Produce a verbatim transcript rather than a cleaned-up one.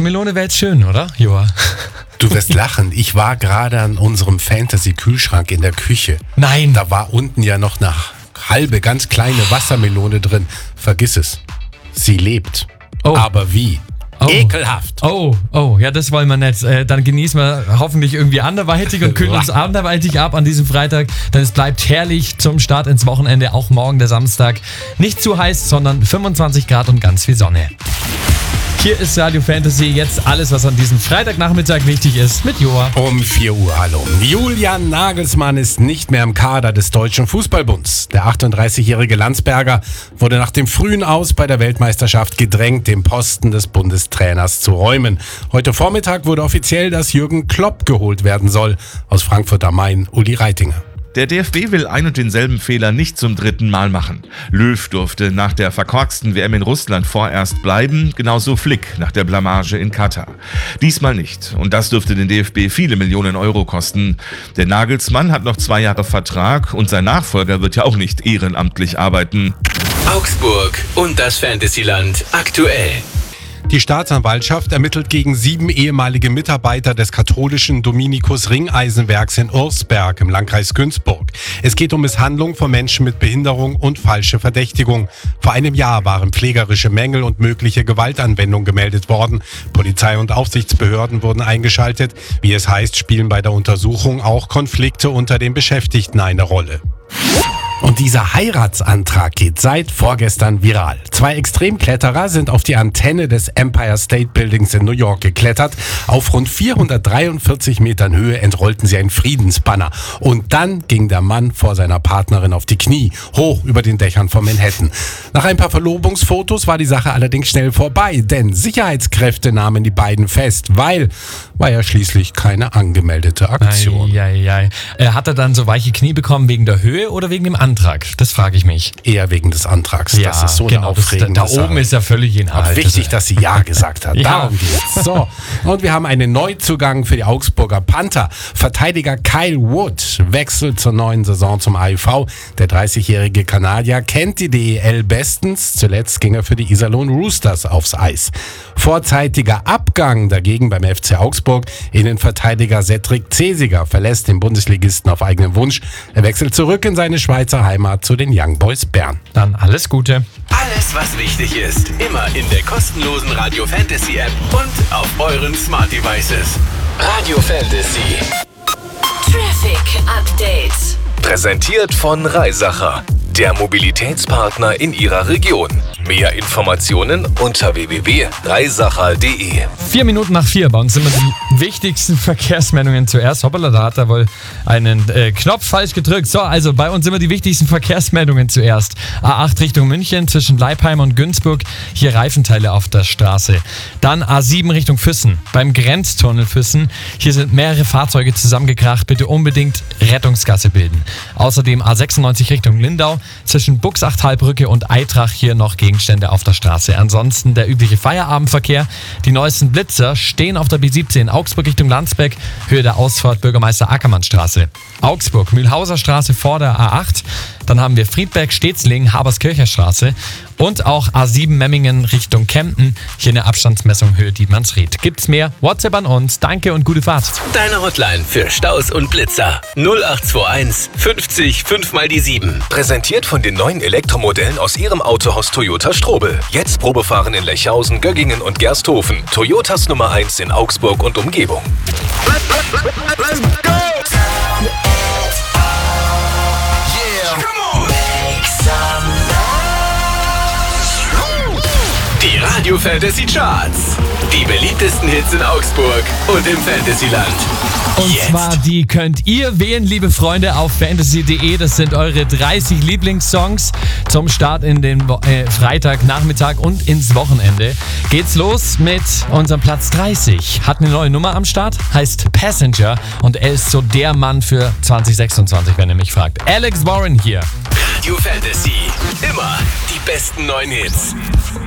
Wassermelone wäre jetzt schön, oder, Joa? Du wirst lachen. Ich war gerade an unserem Fantasy-Kühlschrank in der Küche. Nein. Da war unten ja noch eine halbe, ganz kleine Wassermelone drin. Vergiss es. Sie lebt. Oh. Aber wie? Oh. Ekelhaft. Oh, oh, ja, das wollen wir nicht. Äh, dann genießen wir hoffentlich irgendwie anderweitig und kühlen uns anderweitig ab an diesem Freitag, denn es bleibt herrlich zum Start ins Wochenende, auch morgen der Samstag. Nicht zu heiß, sondern fünfundzwanzig Grad und ganz viel Sonne. Hier ist Radio Fantasy, jetzt alles, was an diesem Freitagnachmittag wichtig ist, mit Joa. Um vier Uhr, hallo. Julian Nagelsmann ist nicht mehr im Kader des Deutschen Fußballbunds. Der achtunddreißigjährige Landsberger wurde nach dem frühen Aus bei der Weltmeisterschaft gedrängt, den Posten des Bundestrainers zu räumen. Heute Vormittag wurde offiziell, dass Jürgen Klopp geholt werden soll. Aus Frankfurt am Main, Uli Reitinger. Der D F B will ein und denselben Fehler nicht zum dritten Mal machen. Löw durfte nach der verkorksten W M in Russland vorerst bleiben, genauso Flick nach der Blamage in Katar. Diesmal nicht. Und das dürfte den D F B viele Millionen Euro kosten. Der Nagelsmann hat noch zwei Jahre Vertrag und sein Nachfolger wird ja auch nicht ehrenamtlich arbeiten. Augsburg und das Fantasyland aktuell. Die Staatsanwaltschaft ermittelt gegen sieben ehemalige Mitarbeiter des katholischen Dominikus Ringeisenwerks in Ursberg im Landkreis Günzburg. Es geht um Misshandlung von Menschen mit Behinderung und falsche Verdächtigung. Vor einem Jahr waren pflegerische Mängel und mögliche Gewaltanwendung gemeldet worden. Polizei und Aufsichtsbehörden wurden eingeschaltet. Wie es heißt, spielen bei der Untersuchung auch Konflikte unter den Beschäftigten eine Rolle. Und dieser Heiratsantrag geht seit vorgestern viral. Zwei Extremkletterer sind auf die Antenne des Empire State Buildings in New York geklettert. Auf rund vierhundertdreiundvierzig Metern Höhe entrollten sie ein Friedensbanner. Und dann ging der Mann vor seiner Partnerin auf die Knie, hoch über den Dächern von Manhattan. Nach ein paar Verlobungsfotos war die Sache allerdings schnell vorbei, denn Sicherheitskräfte nahmen die beiden fest, weil war ja schließlich keine angemeldete Aktion. Ei, ei, ei. Äh, hat er dann so weiche Knie bekommen wegen der Höhe oder wegen dem Antrag? Das frage ich mich. Eher wegen des Antrags. Ja, das ist so genau, eine aufregende das, da, da oben Sache. ist ja völlig Inhalt. Wichtig, dass sie Ja gesagt hat. Ja. Darum geht's. So. Und wir haben einen Neuzugang für die Augsburger Panther. Verteidiger Kyle Wood wechselt zur neuen Saison zum A I V. Der dreißigjährige Kanadier kennt die D E L bestens. Zuletzt ging er für die Iserlohn Roosters aufs Eis. Vorzeitiger Abgang dagegen beim F C Augsburg. Innenverteidiger Cedric Cesiger verlässt den Bundesligisten auf eigenen Wunsch. Er wechselt zurück in seine Schweizer Heimat zu den Young Boys Bern. Dann alles Gute. Alles, was wichtig ist, immer in der kostenlosen Radio Fantasy App und auf euren Smart Devices. Radio Fantasy. Traffic Update. Präsentiert von Reisacher, der Mobilitätspartner in Ihrer Region. Mehr Informationen unter w w w punkt reisacher punkt d e. Vier Minuten nach vier, bei uns sind wir die wichtigsten Verkehrsmeldungen zuerst. Hoppala, da hat er wohl einen äh, Knopf falsch gedrückt. So, also bei uns sind wir die wichtigsten Verkehrsmeldungen zuerst. A acht Richtung München zwischen Leipheim und Günzburg. Hier Reifenteile auf der Straße. Dann A sieben Richtung Füssen. Beim Grenztunnel Füssen. Hier sind mehrere Fahrzeuge zusammengekracht. Bitte unbedingt Rettungsgasse bilden. Außerdem A sechsundneunzig Richtung Lindau. Zwischen Buchsachtalbrücke und Eitrach hier noch Gegenstände auf der Straße. Ansonsten der übliche Feierabendverkehr. Die neuesten Blitzer stehen auf der B siebzehn Augsburg Richtung Landsberg, Höhe der Ausfahrt Bürgermeister Ackermannstraße. Augsburg, Mühlhauser Straße vor der A acht. Dann haben wir Friedberg, Stetzlingen, Haberskircher Straße und auch A sieben Memmingen Richtung Kempten. Hier eine Abstandsmessung Höhe Dietmannsried. Gibt's mehr? WhatsApp an uns. Danke und gute Fahrt. Deine Hotline für Staus und Blitzer. null acht zwei eins fünfzig fünf mal die sieben. Präsentiert von den neuen Elektromodellen aus Ihrem Autohaus Toyota Strobel. Jetzt Probefahren in Lechhausen, Göggingen und Gersthofen. Toyotas Nummer eins in Augsburg und Umgebung. Let's go! Die Radio Fantasy Charts. Die beliebtesten Hits in Augsburg und im Fantasyland. Und Jetzt. zwar, die könnt ihr wählen, liebe Freunde, auf fantasy punkt de. Das sind eure dreißig Lieblingssongs zum Start in den Wo- äh, Freitagnachmittag und ins Wochenende. Geht's los mit unserem Platz dreißig. Hat eine neue Nummer am Start, heißt Passenger. Und er ist so der Mann für zwanzig sechsundzwanzig, wenn ihr mich fragt. Alex Warren hier. Radio Fantasy. Immer die besten neuen Hits.